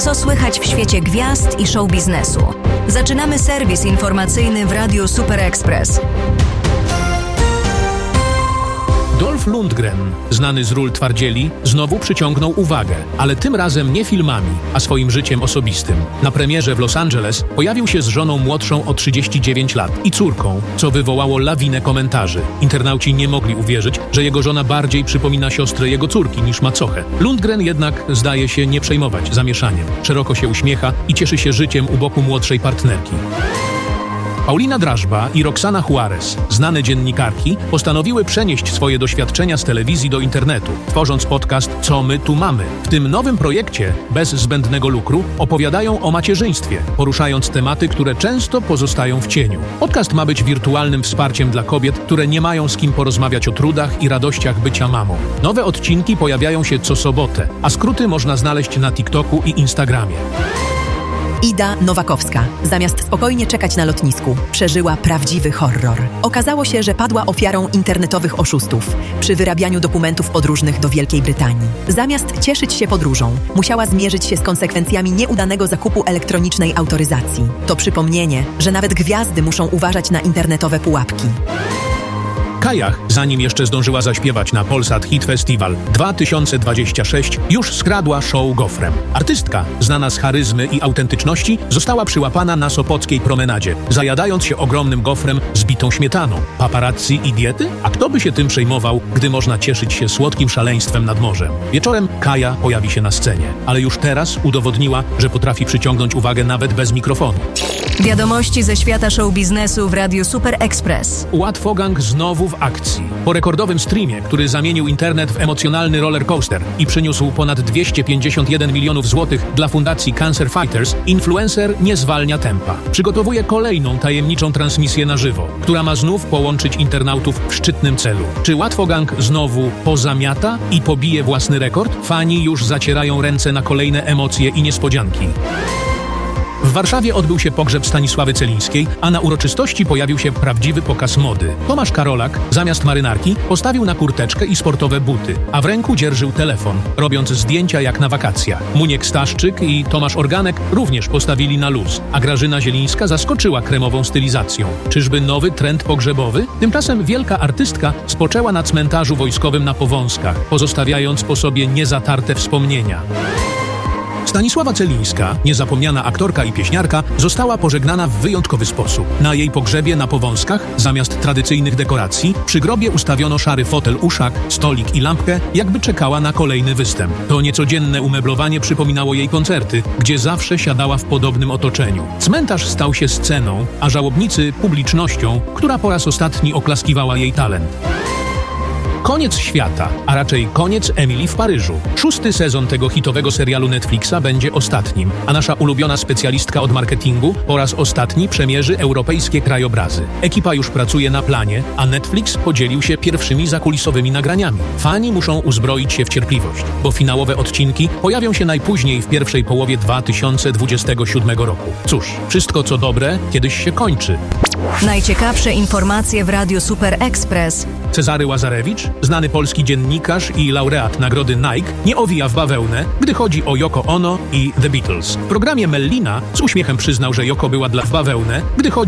Co słychać w świecie gwiazd i show biznesu? Zaczynamy serwis informacyjny w Radiu Super Express. Dolph Lundgren, znany z ról twardzieli, znowu przyciągnął uwagę, ale tym razem nie filmami, a swoim życiem osobistym. Na premierze w Los Angeles pojawił się z żoną młodszą o 39 lat i córką, co wywołało lawinę komentarzy. Internauci nie mogli uwierzyć, że jego żona bardziej przypomina siostrę jego córki niż macochę. Lundgren jednak zdaje się nie przejmować zamieszaniem. Szeroko się uśmiecha i cieszy się życiem u boku młodszej partnerki. Paulina Drażba i Roxana Juarez, znane dziennikarki, postanowiły przenieść swoje doświadczenia z telewizji do internetu, tworząc podcast Co my tu mamy. W tym nowym projekcie, bez zbędnego lukru, opowiadają o macierzyństwie, poruszając tematy, które często pozostają w cieniu. Podcast ma być wirtualnym wsparciem dla kobiet, które nie mają z kim porozmawiać o trudach i radościach bycia mamą. Nowe odcinki pojawiają się co sobotę, a skróty można znaleźć na TikToku i Instagramie. Ida Nowakowska, zamiast spokojnie czekać na lotnisku, przeżyła prawdziwy horror. Okazało się, że padła ofiarą internetowych oszustów przy wyrabianiu dokumentów podróżnych do Wielkiej Brytanii. Zamiast cieszyć się podróżą, musiała zmierzyć się z konsekwencjami nieudanego zakupu elektronicznej autoryzacji. To przypomnienie, że nawet gwiazdy muszą uważać na internetowe pułapki. Kajach, zanim jeszcze zdążyła zaśpiewać na Polsat Hit Festival 2026, już skradła show gofrem. Artystka, znana z charyzmy i autentyczności, została przyłapana na sopockiej promenadzie, zajadając się ogromnym gofrem z bitą śmietaną. Paparazzi i diety? A kto by się tym przejmował, gdy można cieszyć się słodkim szaleństwem nad morzem? Wieczorem Kaja pojawi się na scenie, ale już teraz udowodniła, że potrafi przyciągnąć uwagę nawet bez mikrofonu. Wiadomości ze świata show biznesu w Radiu Super Express. Łatwogang znowu w akcji. Po rekordowym streamie, który zamienił internet w emocjonalny rollercoaster i przyniósł ponad 251 milionów złotych dla fundacji Cancer Fighters, influencer nie zwalnia tempa. Przygotowuje kolejną tajemniczą transmisję na żywo, która ma znów połączyć internautów w szczytnym celu. Czy Łatwogang znowu pozamiata i pobije własny rekord? Fani już zacierają ręce na kolejne emocje i niespodzianki. W Warszawie odbył się pogrzeb Stanisławy Celińskiej, a na uroczystości pojawił się prawdziwy pokaz mody. Tomasz Karolak zamiast marynarki postawił na kurteczkę i sportowe buty, a w ręku dzierżył telefon, robiąc zdjęcia jak na wakacjach. Muniek Staszczyk i Tomasz Organek również postawili na luz, a Grażyna Zielińska zaskoczyła kremową stylizacją. Czyżby nowy trend pogrzebowy? Tymczasem wielka artystka spoczęła na cmentarzu wojskowym na Powązkach, pozostawiając po sobie niezatarte wspomnienia. Stanisława Celińska, niezapomniana aktorka i pieśniarka, została pożegnana w wyjątkowy sposób. Na jej pogrzebie na Powązkach, zamiast tradycyjnych dekoracji, przy grobie ustawiono szary fotel, uszak, stolik i lampkę, jakby czekała na kolejny występ. To niecodzienne umeblowanie przypominało jej koncerty, gdzie zawsze siadała w podobnym otoczeniu. Cmentarz stał się sceną, a żałobnicy publicznością, która po raz ostatni oklaskiwała jej talent. Koniec świata, a raczej koniec Emily w Paryżu. 6. sezon tego hitowego serialu Netflixa będzie ostatnim, a nasza ulubiona specjalistka od marketingu po raz ostatni przemierzy europejskie krajobrazy. Ekipa już pracuje na planie, a Netflix podzielił się pierwszymi zakulisowymi nagraniami. Fani muszą uzbroić się w cierpliwość, bo finałowe odcinki pojawią się najpóźniej w pierwszej połowie 2027 roku. Cóż, wszystko co dobre kiedyś się kończy. Najciekawsze informacje w Radiu Super Express. Cezary Łazarewicz, znany polski dziennikarz i laureat nagrody Nike, nie owija w bawełnę, gdy chodzi o Yoko Ono i The Beatles. W programie Mellina z uśmiechem przyznał, że Yoko była dla w bawełnę, gdy chodzi